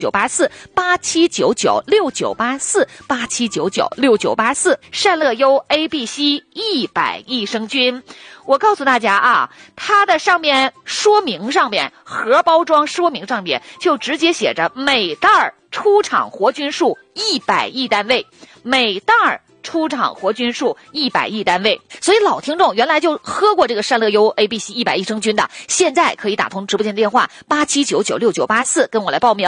9848799698487996984，善乐优 ABC 100益生菌。我告诉大家啊，它的上面说明上面盒包装说明上面就直接写着每袋出厂活菌数100亿单位，每袋出厂活菌数100亿单位。所以老听众原来就喝过这个善乐优 ABC 100益生菌的，现在可以打通直播间电话87996984跟我来报名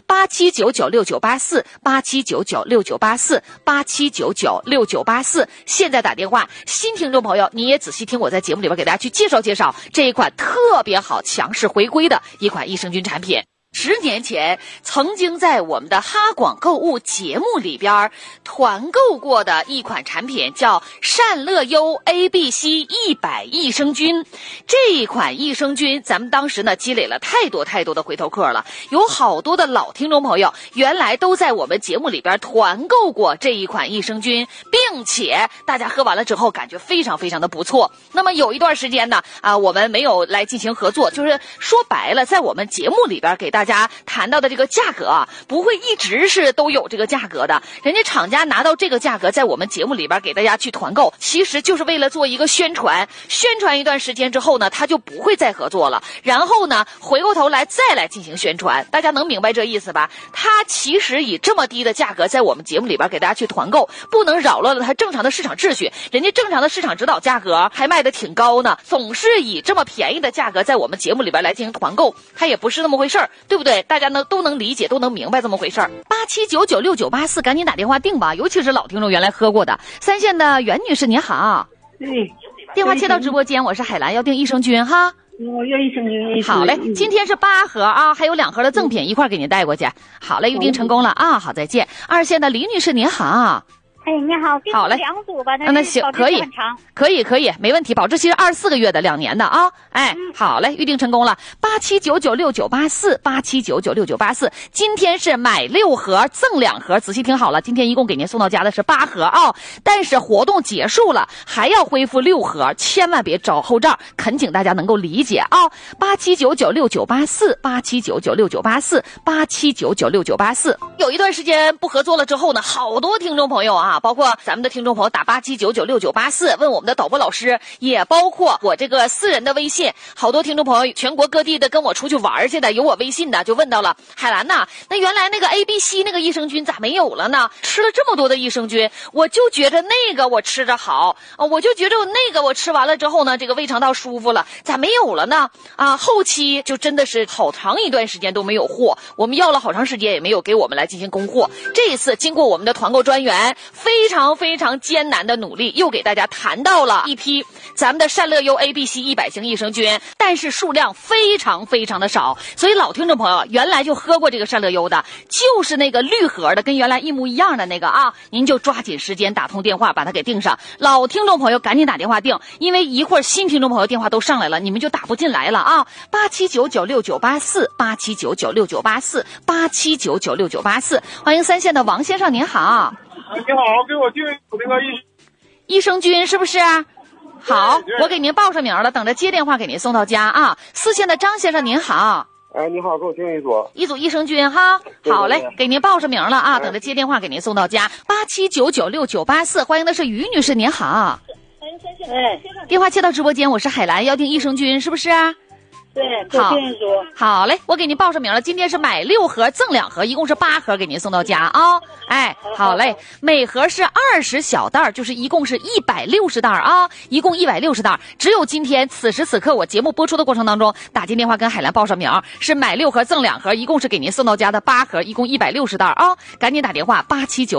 ，879969848799698487996984，现在打电话。新听众朋友你也仔细听我在节目里边给大家去介绍介绍这一款特别好强势回归的一款益生菌产品。10年前曾经在我们的哈广购物节目里边团购过的一款产品叫善乐优 ABC 100益生菌。这一款益生菌咱们当时呢积累了太多的回头客了，有好多的老听众朋友原来都在我们节目里边团购过这一款益生菌，并且大家喝完了之后感觉非常的不错。那么有一段时间呢我们没有来进行合作，就是说白了在我们节目里边给大家谈到的这个价格啊，不会一直是都有这个价格的，人家厂家拿到这个价格在我们节目里边给大家去团购，其实就是为了做一个宣传一段时间之后呢他就不会再合作了，然后呢回过头来再来进行宣传，大家能明白这意思吧？他其实以这么低的价格在我们节目里边给大家去团购，不能扰乱了他正常的市场秩序，人家正常的市场指导价格还卖得挺高呢，总是以这么便宜的价格在我们节目里边来进行团购，他也不是那么回事儿，对不对？大家呢都能理解都能明白这么回事儿。87996984赶紧打电话订吧，尤其是老听众原来喝过的。三线的袁女士您好，电话接到直播间，我是海兰，要订益生菌哈。 我要益生菌。 好嘞，今天是8盒啊，还有2盒的赠品一块给您带过去。好嘞，预定成功了啊，好，再见。二线的李女士您好。 哎，你好， 好嘞 ，2组吧， 那行，可以，没问题，保质期是24个月的2年的啊。哎，好嘞，预定成功了。8799698487996984，今天是买6盒赠2盒，仔细听好了，今天一共给您送到家的是8盒啊，但是活动结束了还要恢复6盒，千万别找后账，恳请大家能够理解啊。879969848799698487996984，有一段时间不合作了之后呢，好多听众朋友啊，包括咱们的听众朋友打87996984问我们的导播老师，也包括我这个私人的微信，好多听众朋友全国各地的跟我出去玩去的，有我微信的就问到了，海兰呐，那原来那个 ABC 那个益生菌咋没有了呢？吃了这么多的益生菌，我就觉着那个我吃着好，我就觉着那个我吃完了之后呢，这个胃肠道舒服了，咋没有了呢？后期就真的是好长一段时间都没有货，我们要了好长时间也没有给我们来进行供货。这一次经过我们的团购专员非常艰难的努力，又给大家谈到了一批咱们的善乐优 ABC 100型益生菌，但是数量非常的少，所以老听众朋友原来就喝过这个善乐优的，就是那个绿盒的，跟原来一模一样的那个啊，您就抓紧时间打通电话把它给订上。老听众朋友赶紧打电话订，因为一会儿新听众朋友电话都上来了，你们就打不进来了啊。879969848799698487996984，欢迎三线的王先生您好。 你好，给我订那个益生菌是不是？好，我给您报上名了，等着接电话给您送到家啊。4线的张先生您好。 哎，你好，给我订一组益生菌哈。好嘞，给您报上名了啊，等着接电话给您送到家。87996984，欢迎的是于女士您好。 哎， 电话接到直播间，我是海兰，要订益生菌是不是？ 对， 好嘞，我给您报上名了，今天是买6盒赠2盒，一共是8盒给您送到家啊。哎，好嘞，每盒是20小袋，就是一共是160袋啊，一共160袋。只有今天此时此刻我节目播出的过程当中，打进电话跟海兰报上名，是买6盒赠2盒，一共是给您送到家的8盒，一共160袋啊。赶紧打电话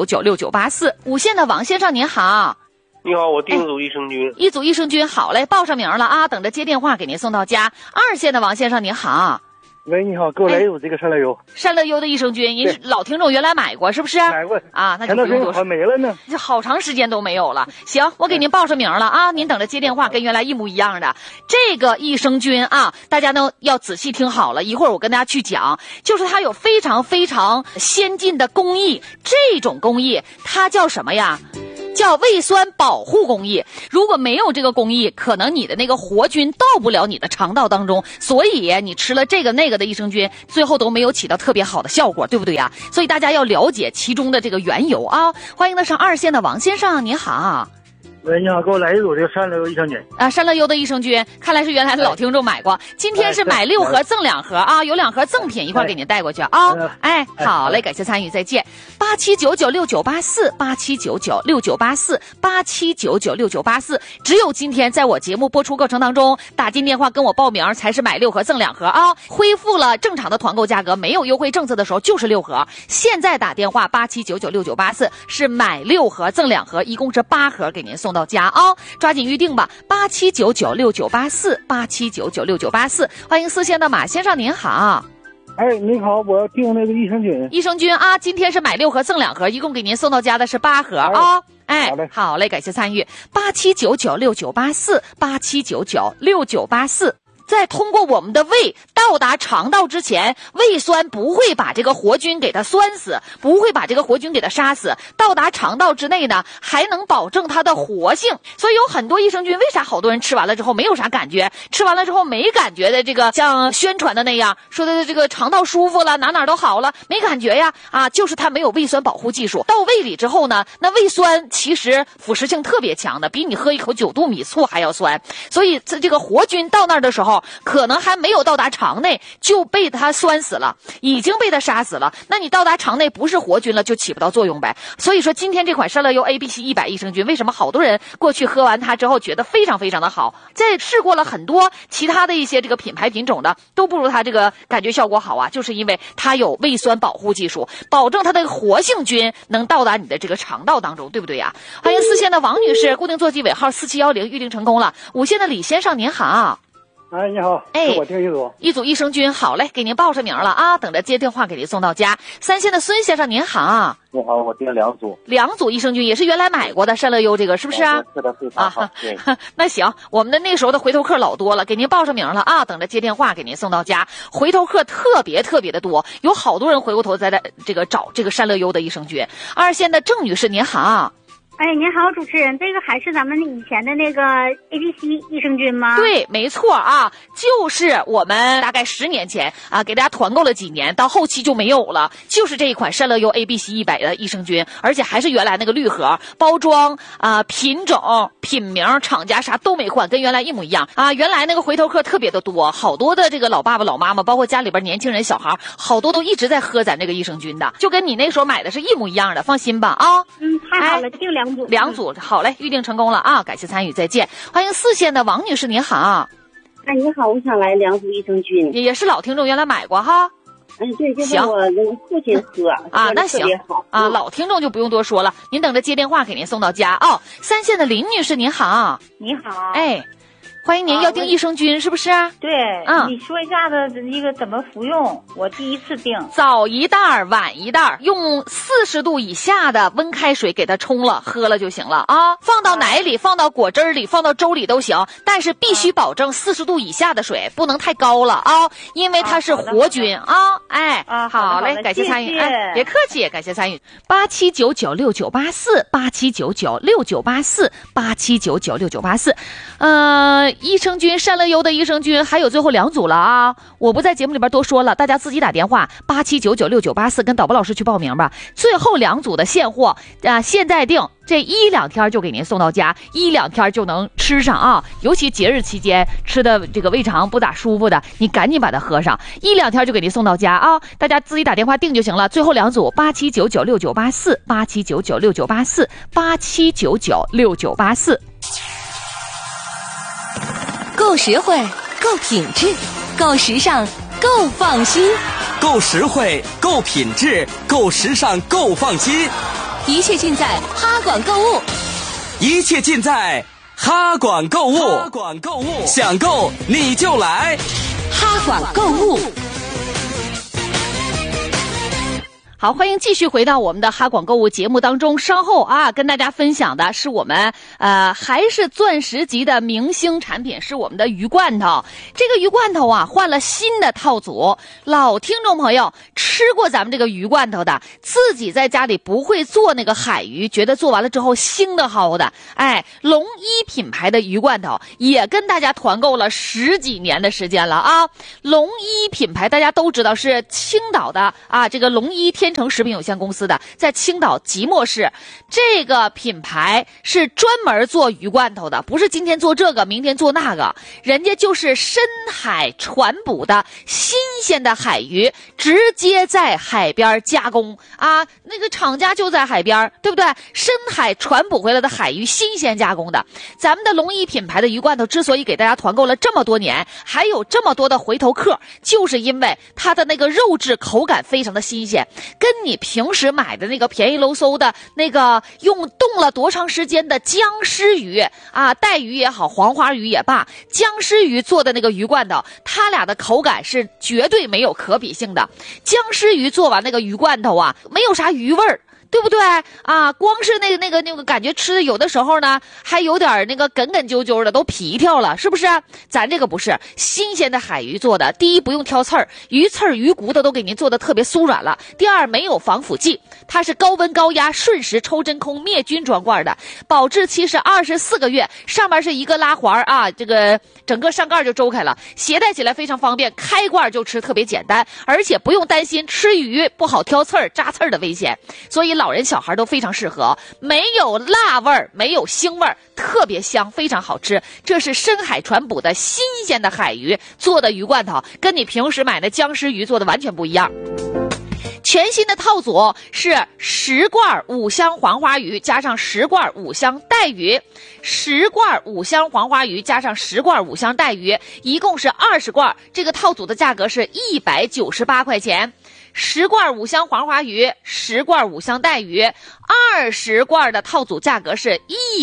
87996984。5线的王先生您好。 你好，我订一组益生菌。 一组益生菌，好嘞，报上名了啊，等着接电话给您送到家。2线的王先生您好。 喂，你好，给我来一组这个善乐优。 善乐优的益生菌，您是老听众，原来买过是不是？ 买过啊，那就不用多说， 没了呢， 这好长时间都没有了。行，我给您报上名了啊，您等着接电话，跟原来一模一样的。这个益生菌啊，大家呢要仔细听好了，一会儿我跟大家去讲，就是它有非常先进的工艺，这种工艺它叫什么呀？ 叫胃酸保护工艺。如果没有这个工艺，可能你的那个活菌到不了你的肠道当中，所以你吃了这个那个的益生菌，最后都没有起到特别好的效果，对不对呀？所以大家要了解其中的这个缘由啊。欢迎的上2线的王先生，您好。 喂，你好，给我来一组这个山乐优益生菌。 山乐优的益生菌，看来是原来的老听众买过。今天是买6盒赠2盒啊，有2盒赠品一块给您带过去啊。好嘞，感谢参与，再见。87996984，87996984，87996984，只有今天在我节目播出过程当中打进电话跟我报名，才是买6盒赠2盒啊。恢复了正常的团购价格，没有优惠政策的时候就是6盒。现在打电话87996984是买6盒赠2盒，一共是8盒给您送到家啊，抓紧预定吧，87996984，87996984。欢迎4线的马先生，您好。 你好，我要订那个益生菌。 益生菌啊，今天是买6盒赠2盒，一共给您送到家的是8盒啊。好嘞，感谢参与，87996984，87996984。在通过我们的胃到达肠道之前，胃酸不会把这个活菌给它酸死，不会把这个活菌给它杀死，到达肠道之内呢，还能保证它的活性。所以有很多益生菌，为啥好多人吃完了之后没有啥感觉，吃完了之后没感觉的，这个像宣传的那样说的这个肠道舒服了，哪都好了，没感觉呀就是它没有胃酸保护技术。到胃里之后呢，那胃酸其实腐蚀性特别强的，比你喝一口9度米醋还要酸。所以这个活菌到那儿的时候，可能还没有到达肠内就被它酸死了，已经被它杀死了。那你到达肠内不是活菌了，就起不到作用呗。所以说今天这款山乐优 ABC100 益生菌，为什么好多人过去喝完它之后觉得非常非常的好，在试过了很多其他的一些这个品牌品种的，都不如它这个感觉效果好啊，就是因为它有胃酸保护技术，保证它的活性菌能到达你的这个肠道当中，对不对呀？欢迎4线的王女士，固定座机尾号4710，预定成功了。5线的李先生，您好。 你好，我订一组益生菌，好嘞，给您报上名了啊，等着接电话给您送到家。3线的孙先生，您好。 你好，我订2组 ，2组益生菌，也是原来买过的山乐优这个是不是啊？ 是的，非常好。对， 那行，我们的那时候的回头客老多了，给您报上名了啊，等着接电话给您送到家。回头客特别的多，有好多人回过头在这个找这个山乐优的益生菌。2线的郑女士，您好。 您好，主持人，这个还是咱们以前的那个 ABC 益生菌吗？ 对，没错啊，就是我们大概10年前给大家团购了几年，到后期就没有了，就是这一款山乐优 ABC100 的益生菌，而且还是原来那个绿盒，包装品种、品名、厂家啥都没换，跟原来一模一样原来那个回头客特别的多，好多的这个老爸爸老妈妈，包括家里边年轻人小孩，好多都一直在喝咱这个益生菌的，就跟你那时候买的是一模一样的，放心吧啊。 太好了，订2组， 好嘞，预定成功了啊！感谢参与，再见。欢迎4线的王女士，您好。 你好，我想来2组益生菌， 也是老听众，原来买过哈。 对，就是我那个父亲喝那行老听众就不用多说了，您等着接电话给您送到家3线的林女士，您好。 你好。 欢迎您，要订益生菌是不是？ 对，你说一下子一个怎么服用？我第一次订， 早一袋晚一袋，用40度以下的温开水给它冲了喝了就行了放到奶里，放到果汁里，放到粥里都行，但是必须保证40度以下的水，不能太高了因为它是活菌好嘞，感谢参与，别客气，感谢参与。87996984，87996984，87996984。益生菌，山乐优的益生菌还有最后2组了我不在节目里边多说了，大家自己打电话87996984跟导播老师去报名吧。最后2组的现货现在订，这1-2天就给您送到家，1-2天就能吃上尤其节日期间吃的这个胃肠不咋舒服的，你赶紧把它喝上，1-2天就给您送到家大家自己打电话订就行了。最后2组87996984，87996984，87996984。 够实惠，够品质，够时尚，够放心。 够实惠，够品质，够时尚，够放心。 一切尽在哈管购物， 一切尽在哈管购物。哈管购物，想购你就来哈管购物。 好，欢迎继续回到我们的哈广购物节目当中。稍后啊，跟大家分享的是我们还是钻石级的明星产品，是我们的鱼罐头。这个鱼罐头啊，换了新的套组。老听众朋友吃过咱们这个鱼罐头的，自己在家里不会做那个海鱼，觉得做完了之后腥的好的，龙一品牌的鱼罐头也跟大家团购了10几年的时间了啊。龙一品牌大家都知道是青岛的啊，这个龙一天成食品有限公司的，在青岛即墨市。这个品牌是专门做鱼罐头的，不是今天做这个明天做那个，人家就是深海传捕的新鲜的海鱼，直接在海边加工啊，那个厂家就在海边，对不对？深海传捕回来的海鱼新鲜加工的。咱们的龙一品牌的鱼罐头之所以给大家团购了这么多年，还有这么多的回头客，就是因为它的那个肉质口感非常的新鲜，跟你平时买的那个便宜喽嗖的那个用冻了多长时间的姜丝鱼啊，带鱼也好，黄花鱼也罢，姜丝鱼做的那个鱼罐头，它俩的口感是绝对没有可比性的。姜丝鱼做完那个鱼罐头啊，没有啥鱼味儿，对不对啊？光是那个感觉吃的有的时候呢，还有点那个梗梗啾啾的，都皮跳了，是不是？咱这个不是新鲜的海鱼做的，第一不用挑刺儿，鱼刺儿鱼骨头都给您做的特别酥软了。第二没有防腐剂，它是高温高压瞬时抽真空灭菌装罐的，保质期是24个月，上面是一个拉环啊，这个整个上盖就周开了，携带起来非常方便，开罐就吃特别简单，而且不用担心吃鱼不好挑刺儿扎刺儿的危险，所以老人小孩都非常适合，没有辣味儿，没有腥味儿，特别香，非常好吃。这是深海传捕的新鲜的海鱼做的鱼罐头，跟你平时买的姜丝鱼做的完全不一样。全新的套组是10罐5香黄花鱼加上10罐5香带鱼，10罐5香黄花鱼加上10罐5香带鱼，一共是20罐。这个套组的价格是198块钱。10罐5香黄花鱼，10罐5香带鱼，20罐的套组价格是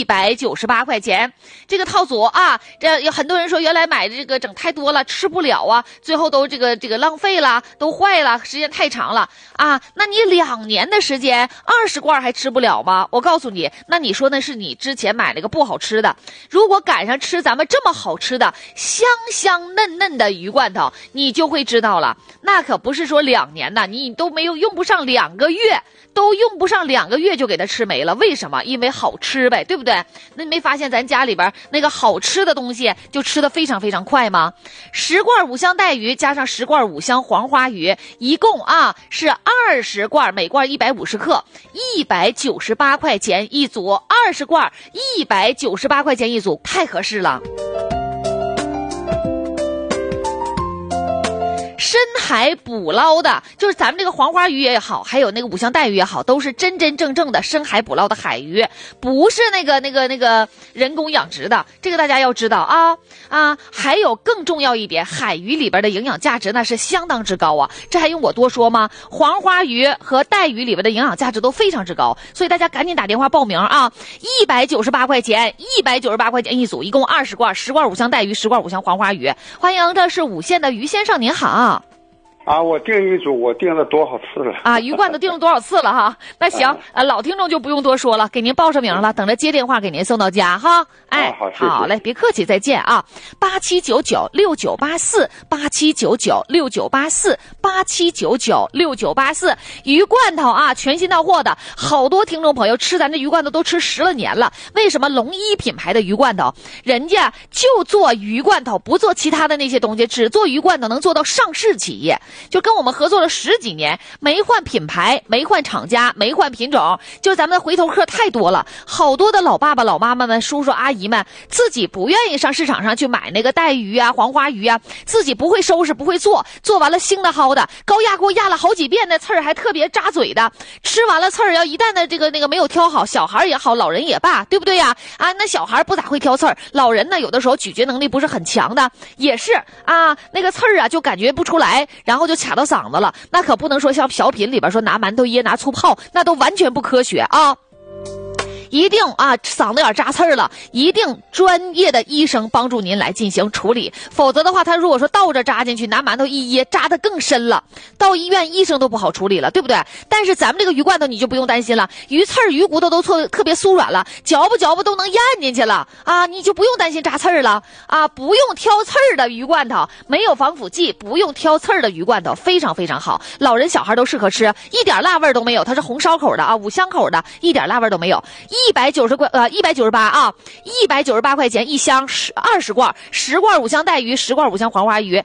198块钱。这个套组啊，这有很多人说原来买的这个整太多了，吃不了啊，最后都这个浪费了，都坏了，时间太长了啊。那你2年的时间，20罐还吃不了吗？我告诉你，那你说那是你之前买了个不好吃的，如果赶上吃咱们这么好吃的香香嫩嫩的鱼罐头，你就会知道了，那可不是说2年的。你都没有用不上2个月，都用不上2个月就给它吃没了，为什么？因为好吃呗，对不对？那你没发现咱家里边那个好吃的东西就吃得非常非常快吗？10罐5香带鱼加上10罐5香黄花鱼，一共啊是20罐，每罐150克，198块钱一组，20罐198块钱一组，太合适了。深海捕捞的，就是咱们这个黄花鱼也好，还有那个5香带鱼也好，都是真真正正的深海捕捞的海鱼，不是那个人工养殖的，这个大家要知道啊。还有更重要一点，海鱼里边的营养价值那是相当之高啊，这还用我多说吗？黄花鱼和带鱼里边的营养价值都非常之高，所以大家赶紧打电话报名啊！198块钱，198块钱一组，一共20罐，10罐5香带鱼，10罐5香黄花鱼。欢迎，这是5县的于先生，您好。 我订一组，我订了多少次了啊？鱼罐头订了多少次了哈？那行，老听众就不用多说了，给您报上名了，等着接电话给您送到家哈。 好，谢谢。 好嘞，别客气，再见啊！87996984，87996984，87996984，鱼罐头啊，全新到货的，好多听众朋友吃咱这鱼罐头都吃10来年了。为什么龙一品牌的鱼罐头，人家就做鱼罐头，不做其他的那些东西，只做鱼罐头，能做到上市企业，就跟我们合作了10几年，没换品牌，没换厂家，没换品种，就咱们的回头客太多了。好多的老爸爸老妈妈们、叔叔阿姨们自己不愿意上市场上去买那个带鱼啊、黄花鱼啊，自己不会收拾，不会做，做完了腥的蒿的，高压锅压了好几遍，那刺儿还特别扎嘴的，吃完了刺儿要一旦的这个没有挑好，小孩也好，老人也罢，对不对呀？那小孩不咋会挑刺儿，老人呢有的时候咀嚼能力不是很强的，也是那个刺儿就感觉不出来，然后就卡到嗓子了，那可不能说像小品里边说拿馒头噎拿醋泡，那都完全不科学啊。 一定啊嗓子眼扎刺儿了，一定专业的医生帮助您来进行处理，否则的话，他如果说倒着扎进去，拿馒头一噎，扎得更深了，到医院医生都不好处理了，对不对？但是咱们这个鱼罐头你就不用担心了，鱼刺儿、鱼骨头都特别酥软了，嚼吧都能咽进去了啊，你就不用担心扎刺儿了啊！不用挑刺儿的鱼罐头，没有防腐剂，不用挑刺儿的鱼罐头，非常非常好，老人小孩都适合吃，一点辣味都没有，它是红烧口的啊，五香口的，一点辣味都没有。198啊，198块钱一箱，20罐，10罐五香带鱼，10罐五香黄花鱼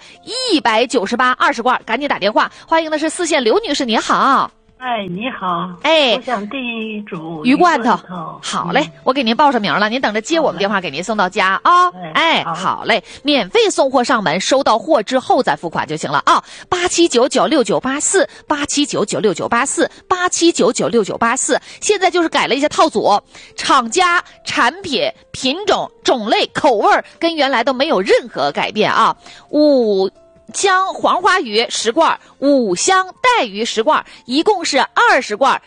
，198 20罐，赶紧打电话。欢迎的是4线刘女士，您好。 哎，你好，我想订一组鱼罐头。好嘞，我给您报上名了，您等着接我们电话，给您送到家啊。好嘞，免费送货上门，收到货之后再付款就行了啊。87996984，87996984，87996984，现在就是改了一些套组，厂家、产品、品种、种类、口味跟原来都没有任何改变啊。五香黄花鱼10罐，5香带鱼10罐，一共是20罐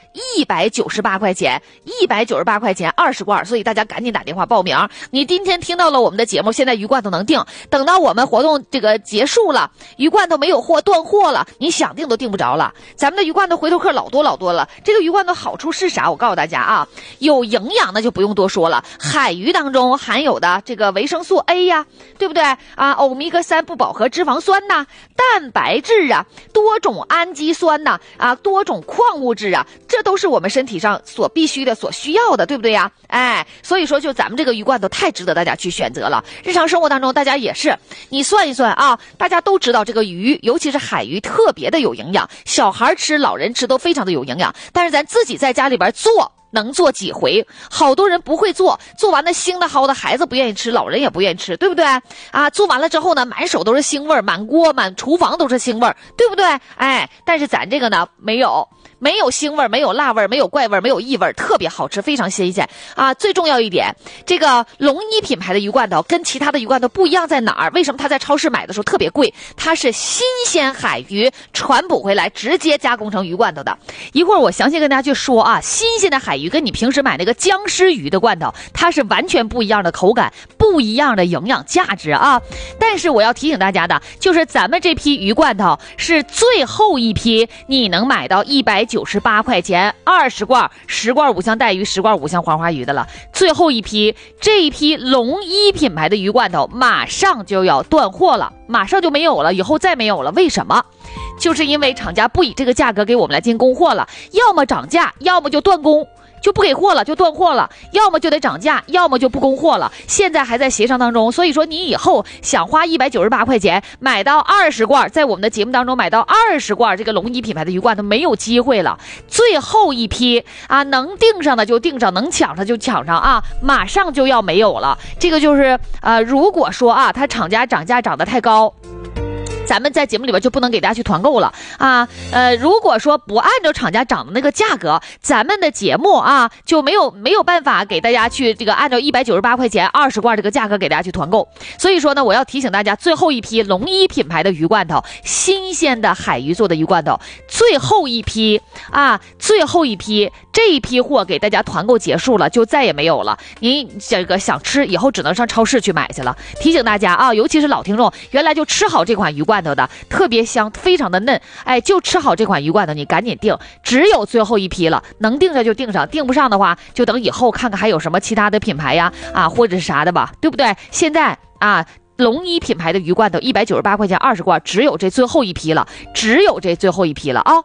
，198块钱，198块钱20罐，所以大家赶紧打电话报名。你今天听到了我们的节目，现在鱼罐头能订，等到我们活动这个结束了，鱼罐头没有货，断货了，你想订都订不着了。咱们的鱼罐头回头客老多了。这个鱼罐头好处是啥？我告诉大家啊，有营养那就不用多说了，海鱼当中含有的这个维生素 A 呀，对不对啊？欧米伽3不饱和脂肪酸呐，蛋白质啊，多种氨基酸呐，多种矿物质啊，这都是我们身体上所必须的、所需要的，对不对呀？所以说就咱们这个鱼罐头太值得大家去选择了。日常生活当中大家也是，你算一算啊，大家都知道这个鱼，尤其是海鱼特别的有营养，小孩吃、老人吃都非常的有营养，但是咱自己在家里边做能做几回？好多人不会做，做完了腥的蒿的，孩子不愿意吃，老人也不愿意吃，对不对啊？做完了之后呢，满手都是腥味，满锅满厨房都是腥味，对不对？但是咱这个呢，没有腥味，没有辣味，没有怪味，没有异味，特别好吃，非常新鲜啊！最重要一点，这个龙一品牌的鱼罐头跟其他的鱼罐头不一样在哪儿？为什么它在超市买的时候特别贵？它是新鲜海鱼传捕回来，直接加工成鱼罐头的。一会儿我详细跟大家去说啊，新鲜的海鱼跟你平时买那个僵尸鱼的罐头，它是完全不一样的口感，不一样的营养价值啊！但是我要提醒大家的就是咱们这批鱼罐头是最后一批，你能买到198块钱20罐，10罐五香带鱼，10罐五香黄花鱼的了。最后一批，这一批龙一品牌的鱼罐头马上就要断货了，马上就没有了，以后再没有了。为什么？就是因为厂家不以这个价格给我们来进供货了，要么涨价，要么就断供，就不给货了，就断货了，要么就得涨价，要么就不供货了。现在还在协商当中，所以说你以后想花198块钱买到20罐，在我们的节目当中买到20罐这个龙一品牌的鱼罐头没有机会了，最后一批啊，能订上的就订上，能抢上就抢上啊，马上就要没有了。这个就是如果说啊，它厂家涨价涨得太高，咱们在节目里边就不能给大家去团购了啊。如果说不按照厂家涨的那个价格，咱们的节目啊就没有办法给大家去这个按照198块钱20罐这个价格给大家去团购。所以说呢，我要提醒大家，最后一批龙一品牌的鱼罐头，新鲜的海鱼做的鱼罐头，最后一批啊，最后一批，这一批货给大家团购结束了，就再也没有了。您这个想吃，以后只能上超市去买去了。提醒大家啊，尤其是老听众，原来就吃好这款鱼罐头的，特别香，非常的嫩，就吃好这款鱼罐头，你赶紧订，只有最后一批了，能订上就订上，订不上的话就等以后看看还有什么其他的品牌呀或者是啥的吧，对不对？现在啊，龙一品牌的鱼罐头198块钱20罐，只有这最后一批了，只有这最后一批了啊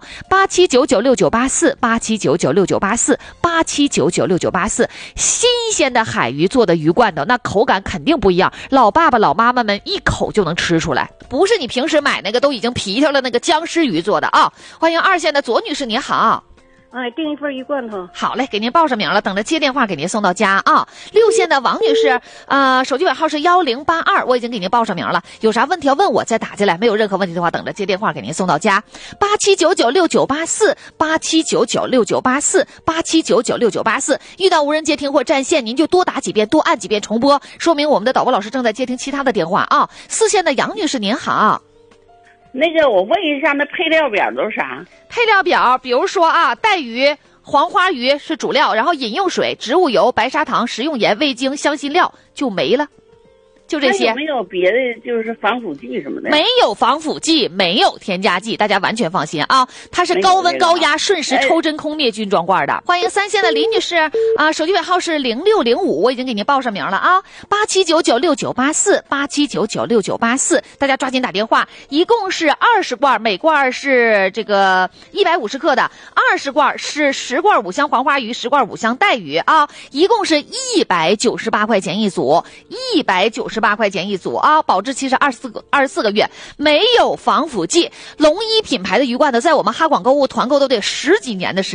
！87996984，87996984，87996984，新鲜的海鱼做的鱼罐头，那口感肯定不一样，老爸爸老妈妈们一口就能吃出来，不是你平时买那个都已经皮条了那个僵尸鱼做的啊！欢迎2线的左女士，你好。 订一份鱼罐头。 好嘞，给您报上名了，等着接电话给您送到家啊。6线的王女士，手机尾号是1082，我已经给您报上名了，有啥问题要问我再打进来，没有任何问题的话，等着接电话给您送到家。87996984，87996984，87996984，遇到无人接听或占线，您就多打几遍，多按几遍重播，说明我们的导播老师正在接听其他的电话啊。4线的杨女士您好。 那个我问一下，那配料表都是啥？ 配料表比如说啊，带鱼黄花鱼是主料，然后饮用水、植物油、白砂糖、食用盐、味精、香辛料就没了。就这些。 有没有别的就是防腐剂什么的？ 没有防腐剂，没有添加剂，大家完全放心啊！它是高温高压瞬时抽真空灭菌装罐的。欢迎三线的李女士啊，手机尾号是0605，我已经给您报上名了啊，87996984，87996984，大家抓紧打电话。一共是20罐，每罐是这个150克的，20罐是10罐五香黄花鱼，10罐五香带鱼啊，一共是198块钱一组，198块钱一组啊，保质期是24个月，没有防腐剂。龙一品牌的鱼罐呢，在我们哈广购物团购都得10几年的时间。